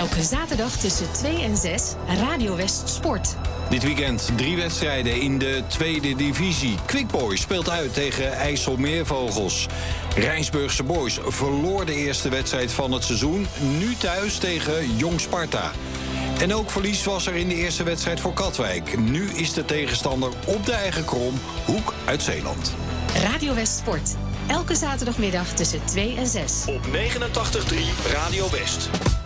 Elke zaterdag tussen 2 en 6, Radio West Sport. Dit weekend 3 wedstrijden in de tweede divisie. Quick Boys speelt uit tegen IJsselmeervogels. Rijnsburgse Boys verloor de eerste wedstrijd van het seizoen. Nu thuis tegen Jong Sparta. En ook verlies was er in de eerste wedstrijd voor Katwijk. Nu is de tegenstander op de eigen krom, Hoek uit Zeeland. Radio West Sport. Elke zaterdagmiddag tussen 2 en 6. Op 89.3 Radio West.